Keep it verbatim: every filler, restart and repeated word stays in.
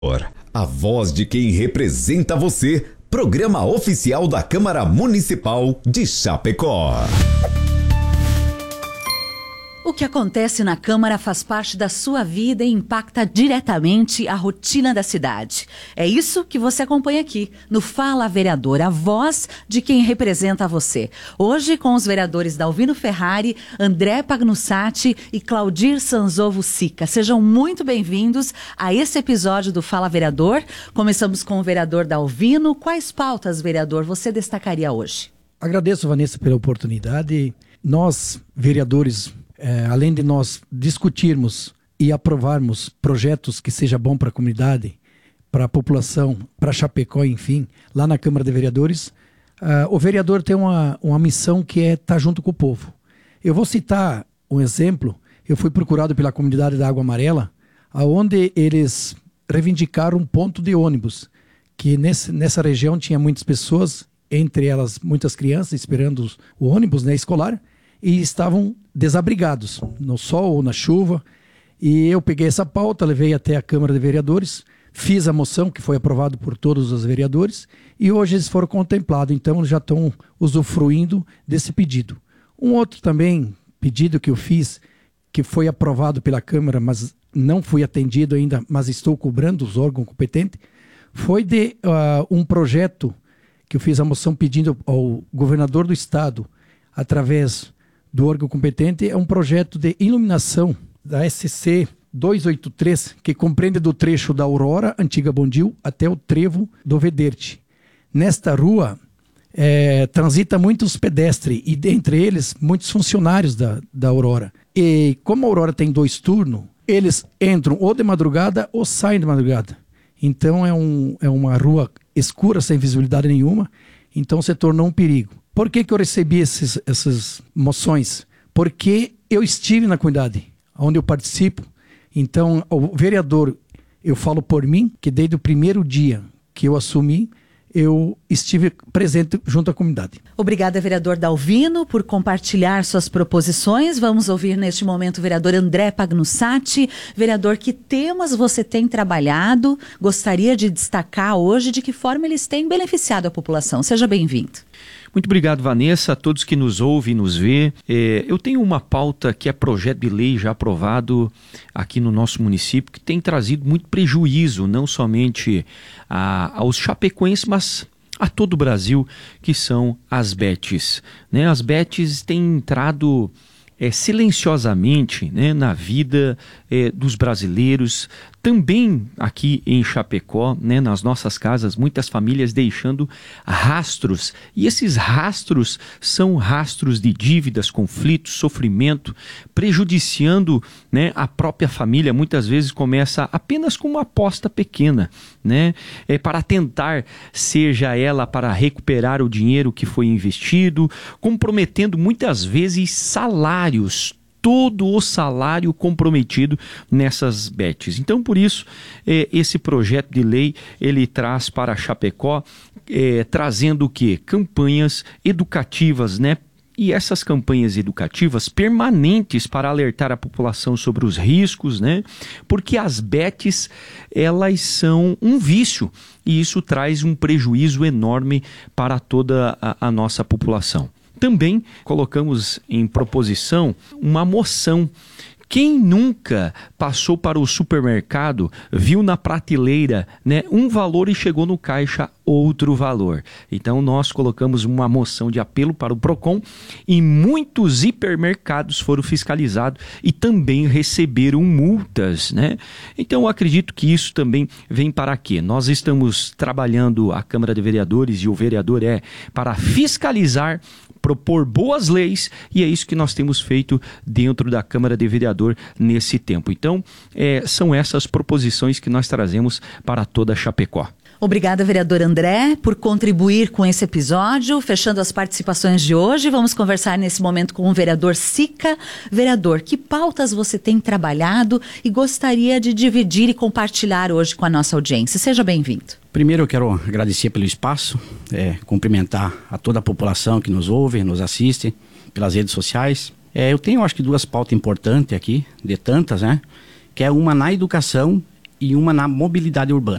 A voz de quem representa você. Programa oficial da Câmara Municipal de Chapecó. O que acontece na Câmara faz parte da sua vida e impacta diretamente a rotina da cidade. É isso que você acompanha aqui no Fala Vereador, a voz de quem representa você. Hoje com os vereadores Dalvino Ferrari, André Pagnussati e Claudir Sanzovo Sica. Sejam muito bem-vindos a esse episódio do Fala Vereador. Começamos com o vereador Dalvino. Quais pautas, vereador, você destacaria hoje? Agradeço, Vanessa, pela oportunidade. Nós, vereadores, É, além de nós discutirmos e aprovarmos projetos que seja bom para a comunidade, para a população, para Chapecó, enfim, lá na Câmara de Vereadores, uh, o vereador tem uma, uma missão que é estar junto com o povo. Eu vou citar um exemplo. Eu fui procurado pela comunidade da Água Amarela, onde eles reivindicaram um ponto de ônibus, que nesse, nessa região tinha muitas pessoas, entre elas muitas crianças, esperando o ônibus, né, escolar, e estavam desabrigados, no sol ou na chuva. E eu peguei essa pauta, levei até a Câmara de Vereadores, fiz a moção que foi aprovada por todos os vereadores e hoje eles foram contemplados, então já estão usufruindo desse pedido. Um outro também pedido que eu fiz, que foi aprovado pela Câmara, mas não fui atendido ainda, mas estou cobrando os órgãos competentes, foi de uh, um projeto que eu fiz a moção pedindo ao governador do estado, através do órgão competente, é um projeto de iluminação da S C duzentos e oitenta e três, que compreende do trecho da Aurora, antiga Bondil, até o trevo do Vederte. Nesta rua, é, transita muitos pedestres e, dentre eles, muitos funcionários da, da Aurora. E como a Aurora tem dois turnos, eles entram ou de madrugada ou saem de madrugada. Então é, um, é uma rua escura, sem visibilidade nenhuma, então se tornou um perigo. Por que que eu recebi esses, essas moções? Porque eu estive na comunidade, onde eu participo. Então, o vereador, eu falo por mim, que desde o primeiro dia que eu assumi, eu estive presente junto à comunidade. Obrigada, vereador Dalvino, por compartilhar suas proposições. Vamos ouvir neste momento o vereador André Pagnussati. Vereador, que temas você tem trabalhado? Gostaria de destacar hoje de que forma eles têm beneficiado a população. Seja bem-vindo. Muito obrigado, Vanessa, a todos que nos ouvem e nos vê. É, eu tenho uma pauta que é projeto de lei já aprovado aqui no nosso município, que tem trazido muito prejuízo, não somente a, aos chapecoenses, mas a todo o Brasil, que são as bets. Né? As bets têm entrado é, silenciosamente, né, na vida é, dos brasileiros. Também aqui em Chapecó, né, nas nossas casas, muitas famílias deixando rastros. E esses rastros são rastros de dívidas, conflitos, sofrimento, prejudiciando, né, a própria família. Muitas vezes começa apenas com uma aposta pequena, né, é, para tentar, seja ela para recuperar o dinheiro que foi investido, comprometendo muitas vezes salários, todo o salário comprometido nessas bets. Então, por isso, eh, esse projeto de lei, ele traz para Chapecó, eh, trazendo o quê? Campanhas educativas, né? E essas campanhas educativas permanentes para alertar a população sobre os riscos, né? Porque as bets, elas são um vício e isso traz um prejuízo enorme para toda a, a nossa população. Também colocamos em proposição uma moção. Quem nunca passou para o supermercado, viu na prateleira, né, um valor e chegou no caixa outro valor? Então nós colocamos uma moção de apelo para o PROCON e muitos hipermercados foram fiscalizados e também receberam multas, né? Então eu acredito que isso também vem para quê? Nós estamos trabalhando, a Câmara de Vereadores e o vereador é para fiscalizar, propor boas leis, e é isso que nós temos feito dentro da Câmara de Vereador nesse tempo. Então, é, são essas proposições que nós trazemos para toda Chapecó. Obrigada, vereador André, por contribuir com esse episódio. Fechando as participações de hoje, vamos conversar nesse momento com o vereador Sica. Vereador, que pautas você tem trabalhado e gostaria de dividir e compartilhar hoje com a nossa audiência? Seja bem-vindo. Primeiro eu quero agradecer pelo espaço, é, cumprimentar a toda a população que nos ouve, nos assiste pelas redes sociais. É, eu tenho, acho que, duas pautas importantes aqui, de tantas, né? Que é uma na educação e uma na mobilidade urbana.